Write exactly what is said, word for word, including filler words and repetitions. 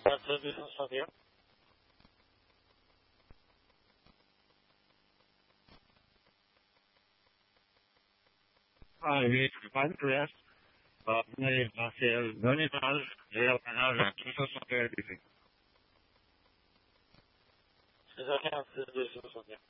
quatre deux cent soixante et un. Ah, oui, je pas une place. Bah, vous allez passer dans l'étage et au canal à deux cent soixante et un. C'est ça, deux cent soixante et un.